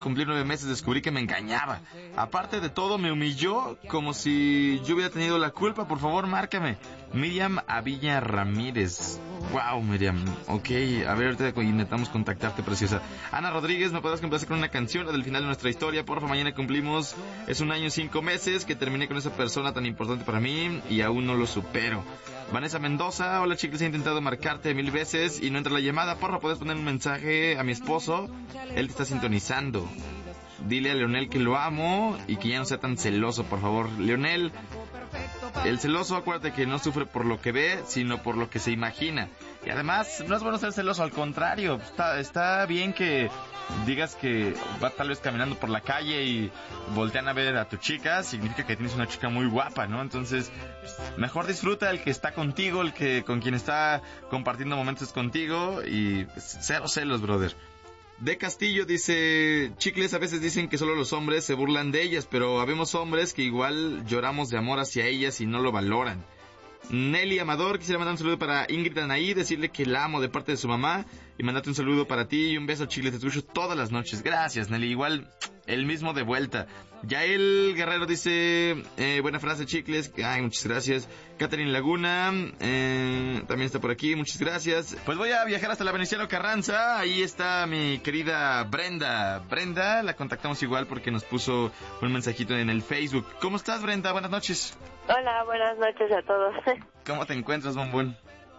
cumplir 9 meses descubrí que me engañaba. Aparte de todo, me humilló como si yo hubiera tenido la culpa. Por favor, márcame. Miriam Avilla Ramírez. Wow, Miriam. Ok, a ver, ahorita intentamos contactarte, preciosa. Ana Rodríguez, ¿me podrás complacer con una canción del final de nuestra historia? Porfa, mañana cumplimos. Es 1 año y 5 meses que terminé con esa persona tan importante para mí y aún no lo supero. Vanessa Mendoza, hola chicos, he intentado marcarte 1000 veces y no entra la llamada. Porfa, ¿puedes poner un mensaje a mi esposo? Él te está sintonizando. Dile a Leonel que lo amo y que ya no sea tan celoso, por favor. Leonel, el celoso, acuérdate que no sufre por lo que ve, sino por lo que se imagina. Y además, no es bueno ser celoso, al contrario. Está bien que digas que vas tal vez caminando por la calle y voltean a ver a tu chica, significa que tienes una chica muy guapa, ¿no? Entonces, mejor disfruta el que está contigo, el que con quien está compartiendo momentos contigo y cero celos, brother. De Castillo dice, chicles, a veces dicen que solo los hombres se burlan de ellas, pero habemos hombres que igual lloramos de amor hacia ellas y no lo valoran. Nelly Amador, quisiera mandar un saludo para Ingrid Anaí, decirle que la amo de parte de su mamá y mandarte un saludo para ti y un beso, chicles, te escucho todas las noches. Gracias, Nelly, igual el mismo de vuelta. Yael Guerrero dice, buena frase, chicles. Ay, muchas gracias. Catherine Laguna, también está por aquí, muchas gracias. Pues voy a viajar hasta la Veneciano Carranza. Ahí está mi querida Brenda. Brenda, la contactamos igual porque nos puso un mensajito en el Facebook. ¿Cómo estás, Brenda? Buenas noches. Hola, buenas noches a todos. ¿Cómo te encuentras, bombón?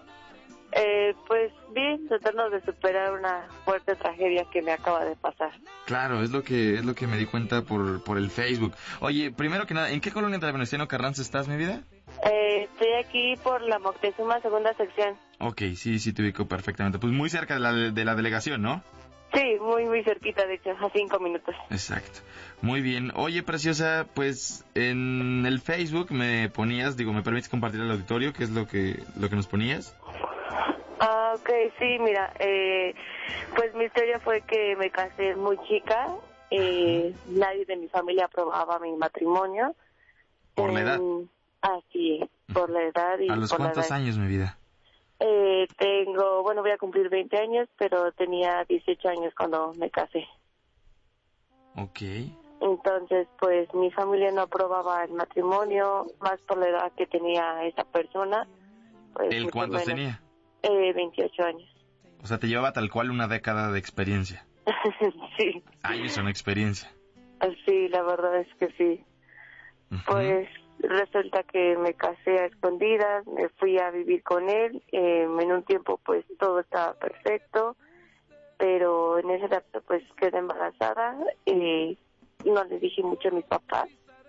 Pues bien, tratando de superar una fuerte tragedia que me acaba de pasar. Claro, es lo que me di cuenta por el Facebook. Oye, primero que nada, ¿en qué colonia de la Venustiano Carranza estás, mi vida? Estoy aquí por la Moctezuma, segunda sección. Ok, sí, te ubico perfectamente. Pues muy cerca de la delegación, ¿no? Sí, muy cerquita, de hecho, a 5 minutos. Exacto. Muy bien. Oye, preciosa, pues en el Facebook me ponías, ¿me permites compartir al auditorio qué es lo que nos ponías? Ah, ok, sí, mira, pues mi historia fue que me casé muy chica, nadie de mi familia aprobaba mi matrimonio. ¿Por la edad? Así es, por la edad y ¿A los por cuántos la edad. años, mi vida? Voy a cumplir 20 años, pero tenía 18 años cuando me casé. Ok. Entonces, pues mi familia no aprobaba el matrimonio, más por la edad que tenía esa persona. Pues, ¿El cuántos tenía? 28 años. O sea, te llevaba tal cual una década de experiencia. Sí. Años en experiencia. Sí, la verdad es que sí. Uh-huh. Pues resulta que me casé a escondidas, me fui a vivir con él, en un tiempo pues todo estaba perfecto, pero en ese lapso pues quedé embarazada y no les dije mucho a mis papás.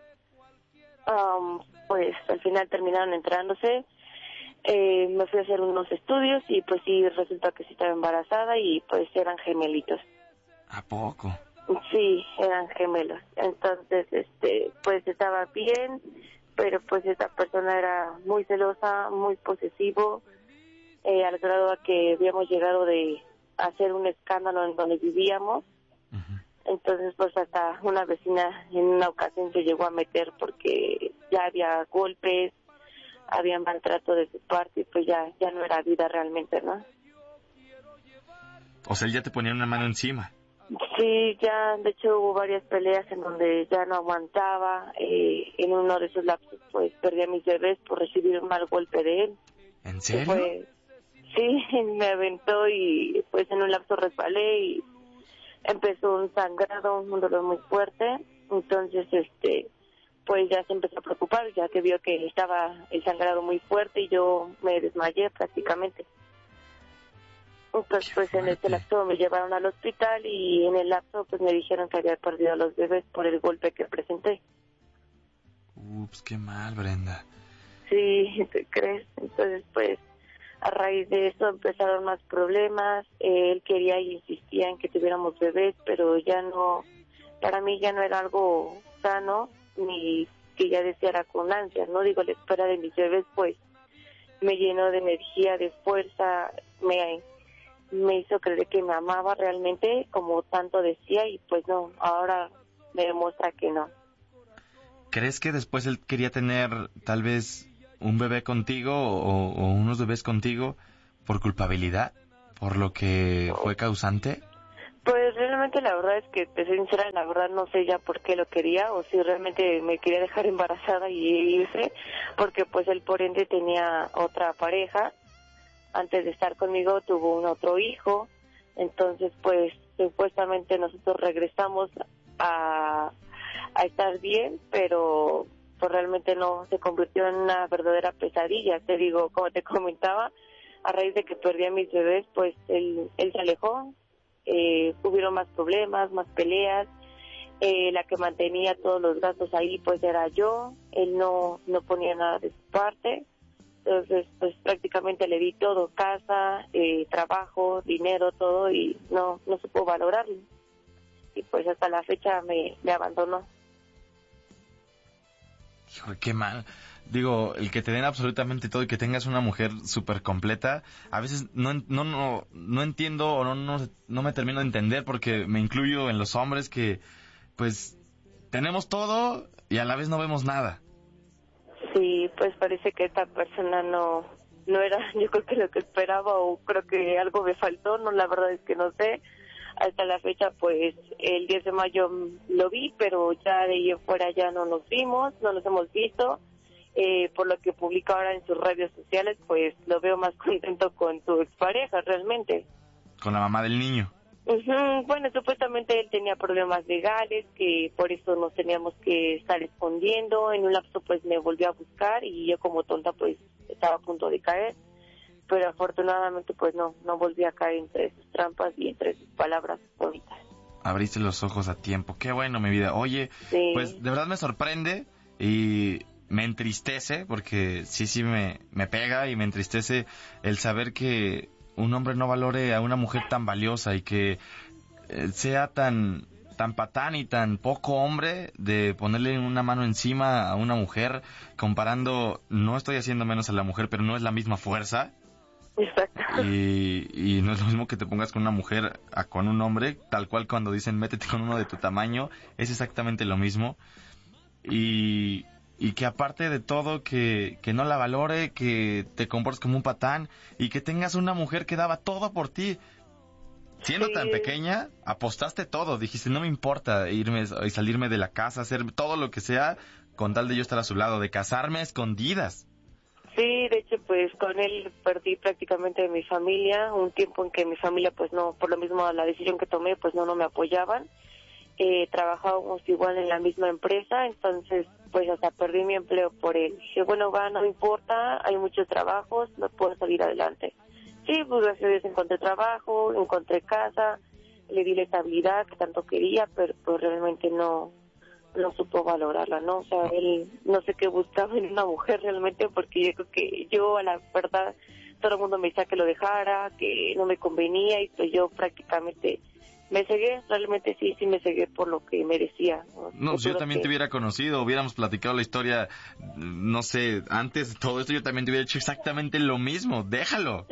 Pues al final terminaron enterándose, me fui a hacer unos estudios y pues sí, resulta que sí estaba embarazada y pues eran gemelitos. ¿A poco? Sí, eran gemelos. Entonces, pues estaba bien, pero pues esta persona era muy celosa, muy posesivo, al grado a que habíamos llegado de hacer un escándalo en donde vivíamos. Uh-huh. Entonces, pues hasta una vecina en una ocasión se llegó a meter porque ya había golpes, había maltrato de su parte y pues ya no era vida realmente, ¿no? O sea, él ya te ponía una mano encima. Sí, ya, de hecho hubo varias peleas en donde ya no aguantaba, en uno de esos lapsos pues perdí a mis bebés por recibir un mal golpe de él. ¿En serio? Sí, me aventó y pues en un lapso resbalé y empezó un sangrado, un dolor muy fuerte, entonces pues ya se empezó a preocupar ya que vio que estaba el sangrado muy fuerte y yo me desmayé prácticamente. Entonces, pues en este lapso me llevaron al hospital y en el lapso pues me dijeron que había perdido a los bebés por el golpe que presenté. Ups, qué mal, Brenda. Sí, ¿te crees? Entonces, pues a raíz de eso empezaron más problemas. Él quería y insistía en que tuviéramos bebés, pero ya no, para mí ya no era algo sano ni que ya deseara con ansias, ¿no? Digo, la espera de mis bebés pues me llenó de energía, de fuerza, me hizo creer que me amaba realmente como tanto decía y pues no, ahora me demuestra que no. ¿Crees que después él quería tener tal vez un bebé contigo o unos bebés contigo por culpabilidad? ¿Por lo que fue causante? Pues realmente la verdad es que, te soy sincera, la verdad no sé ya por qué lo quería o si realmente me quería dejar embarazada y irse, porque pues él por ende tenía otra pareja, antes de estar conmigo tuvo un otro hijo, entonces pues supuestamente nosotros regresamos a, a estar bien, pero pues realmente no, se convirtió en una verdadera pesadilla, te digo, como te comentaba, a raíz de que perdí a mis bebés, pues él se alejó, hubieron más problemas, más peleas, la que mantenía todos los gastos ahí pues era yo, él no ponía nada de su parte, entonces pues prácticamente le di todo, casa, trabajo, dinero, todo y no supo valorarlo y pues hasta la fecha me abandonó. Híjole, qué mal. Digo, el que te den absolutamente todo y que tengas una mujer súper completa, a veces no entiendo o no me termino de entender porque me incluyo en los hombres que, pues, tenemos todo y a la vez no vemos nada. Sí, pues parece que esta persona no era, yo creo que lo que esperaba o creo que algo me faltó, no, la verdad es que no sé. Hasta la fecha, pues, el 10 de mayo lo vi, pero ya de ahí en fuera ya no nos vimos, no nos hemos visto. Por lo que publica ahora en sus redes sociales, pues lo veo más contento con su expareja, realmente. Con la mamá del niño. Ujú. Bueno, supuestamente él tenía problemas legales, que por eso nos teníamos que estar escondiendo. En un lapso, pues, me volvió a buscar y yo como tonta, pues, estaba a punto de caer. Pero afortunadamente, pues, no volví a caer entre sus trampas y entre sus palabras bonitas. Abriste los ojos a tiempo. Qué bueno, mi vida. Oye, Sí. pues de verdad me sorprende y me entristece porque sí me pega y me entristece el saber que un hombre no valore a una mujer tan valiosa y que sea tan patán y tan poco hombre de ponerle una mano encima a una mujer comparando, no estoy haciendo menos a la mujer, pero no es la misma fuerza. Exacto. Y no es lo mismo que te pongas con una mujer a con un hombre, tal cual cuando dicen métete con uno de tu tamaño, es exactamente lo mismo. Y que aparte de todo, que no la valore, que te comportes como un patán y que tengas una mujer que daba todo por ti. Siendo Sí. tan pequeña, apostaste todo, dijiste no me importa irme y salirme de la casa, hacer todo lo que sea con tal de yo estar a su lado, de casarme a escondidas. Sí, de hecho, pues con él perdí prácticamente mi familia, un tiempo en que mi familia, pues no, por lo mismo la decisión que tomé, pues no me apoyaban. Trabajábamos igual en la misma empresa, entonces pues hasta perdí mi empleo por él. Dije, bueno, no me importa, hay muchos trabajos, no puedo salir adelante. Sí, pues gracias a Dios encontré trabajo, encontré casa, le di la estabilidad que tanto quería, pero pues realmente no supo valorarla, ¿no? O sea, él no sé qué buscaba en una mujer realmente, porque yo creo que yo, a la verdad, todo el mundo me decía que lo dejara, que no me convenía, y pues yo prácticamente me cegué, realmente sí me cegué por lo que merecía. No, si yo también te hubiera conocido, hubiéramos platicado la historia, no sé, antes de todo esto yo también te hubiera hecho exactamente lo mismo, déjalo.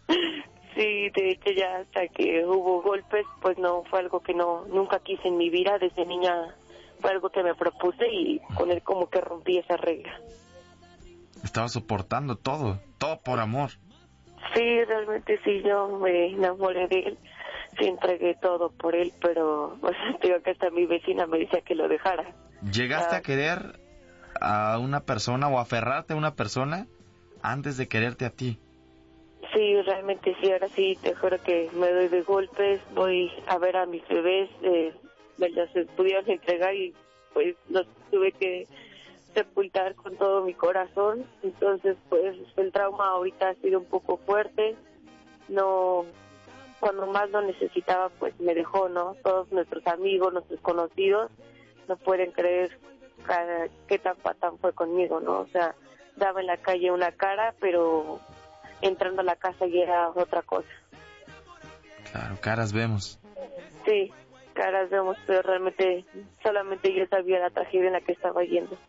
Sí, de hecho ya hasta que hubo golpes, pues no, fue algo que nunca quise en mi vida, desde niña fue algo que me propuse y con él como que rompí esa regla. Estaba soportando todo por amor. Sí, realmente sí, yo me enamoré de él, sí entregué todo por él, pero pues digo que hasta mi vecina me decía que lo dejara. ¿Llegaste a querer a una persona o aferrarte a una persona antes de quererte a ti? Sí, realmente sí, ahora sí, te juro que me doy de golpes, voy a ver a mis bebés, me los pudieron entregar y pues los tuve que sepultar con todo mi corazón, entonces pues el trauma ahorita ha sido un poco fuerte, no, cuando más lo necesitaba pues me dejó, ¿no? Todos nuestros amigos, nuestros conocidos no pueden creer qué tan patán fue conmigo, ¿no? O sea, daba en la calle una cara, pero entrando a la casa y era otra cosa. Claro, caras vemos. Sí, caras vemos, pero realmente solamente yo sabía la tragedia en la que estaba yendo.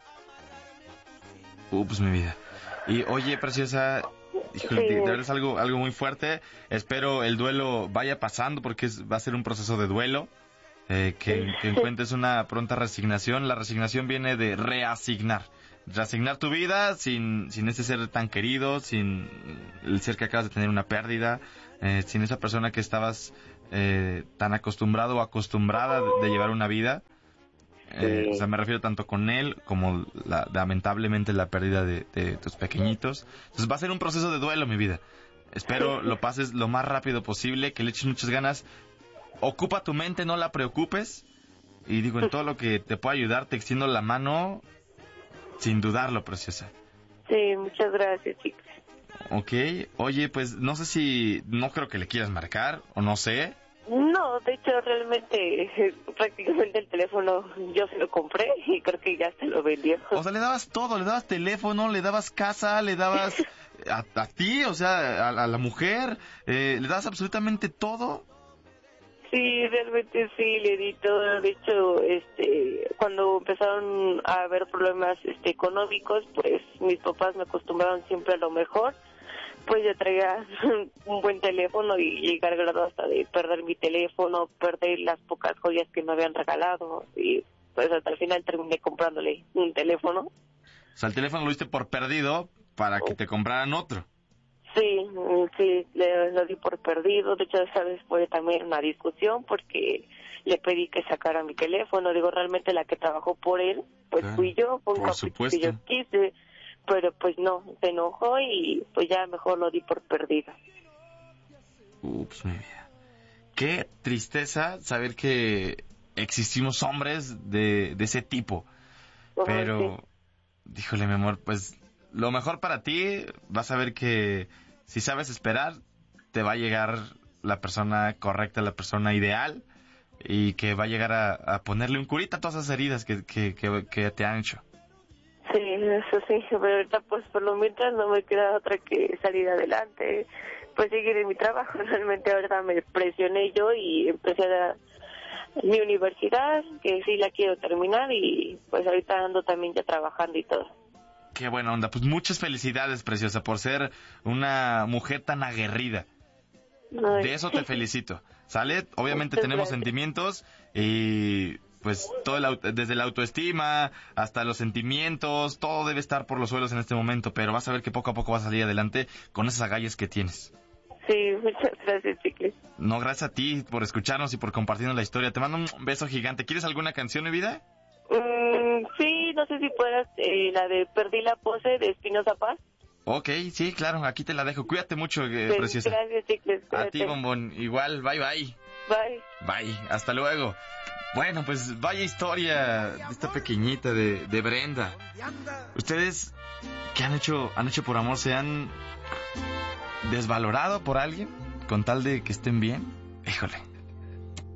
Ups, mi vida. Y oye, preciosa, híjole, Sí. de verdad es algo muy fuerte. Espero el duelo vaya pasando porque va a ser un proceso de duelo. Que encuentres una pronta resignación. La resignación viene de reasignar. Reasignar tu vida sin ese ser tan querido, sin el ser que acabas de tener una pérdida, sin esa persona que estabas tan acostumbrado o acostumbrada de llevar una vida. Sí. O sea, me refiero tanto con él como lamentablemente la pérdida de tus pequeñitos. Entonces va a ser un proceso de duelo, mi vida. Espero lo pases lo más rápido posible, que le eches muchas ganas. Ocupa tu mente, no la preocupes. Y digo, en todo lo que te pueda ayudar, te extiendo la mano sin dudarlo, preciosa. Sí, muchas gracias, chicos. Ok, oye, pues no sé si... No creo que le quieras marcar, o no sé. No, de hecho, realmente, prácticamente el teléfono yo se lo compré y creo que ya se lo vendió. O sea, le dabas todo, le dabas teléfono, le dabas casa, le dabas a ti, o sea, a la mujer, le dabas absolutamente todo. Sí, realmente sí, le di todo. De hecho, cuando empezaron a haber problemas económicos, pues mis papás me acostumbraron siempre a lo mejor. Pues yo traía un buen teléfono y llegar al grado hasta de perder mi teléfono, perder las pocas joyas que me habían regalado y pues hasta el final terminé comprándole un teléfono. O sea, el teléfono lo diste por perdido para que te compraran otro. Sí, sí, lo di por perdido. De hecho, esa vez fue también una discusión porque le pedí que sacara mi teléfono. Digo, realmente la que trabajó por él, pues Claro, fui yo, fue un por capricho que yo supuesto. quise, pero pues no, se enojó y pues ya mejor lo di por perdido. Ups, mi vida. Qué tristeza saber que existimos hombres de ese tipo. Pero, híjole, mi amor, pues lo mejor para ti, vas a ver que si sabes esperar, te va a llegar la persona correcta, la persona ideal, y que va a llegar a ponerle un curita a todas esas heridas que te han hecho. Sí, eso sí, pero ahorita pues por lo mientras no me queda otra que salir adelante, pues seguir en mi trabajo. Realmente ahorita me presioné yo y empecé a mi universidad, que sí la quiero terminar y pues ahorita ando también ya trabajando y todo. Qué buena onda. Pues muchas felicidades, preciosa, por ser una mujer tan aguerrida. Ay. De eso te felicito. ¿Sale? Obviamente Muchas tenemos gracias. sentimientos y pues todo desde la autoestima hasta los sentimientos, todo debe estar por los suelos en este momento, pero vas a ver que poco a poco vas a salir adelante con esas agallas que tienes. Sí, muchas gracias, chicles. No, gracias a ti por escucharnos y por compartirnos la historia. Te mando un beso gigante. ¿Quieres alguna canción, mi vida? Sí, no sé si puedas, la de Perdí la pose de Espinoza Paz. Ok, sí, claro, aquí te la dejo. Cuídate mucho, Pues, preciosa. gracias, chicles. A ti, Cuídate. bombón. Igual, bye, bye. Bye. Bye, hasta luego. Bueno, pues vaya historia de esta pequeñita de Brenda. ¿Ustedes qué han hecho por amor? ¿Se han desvalorado por alguien con tal de que estén bien? Híjole,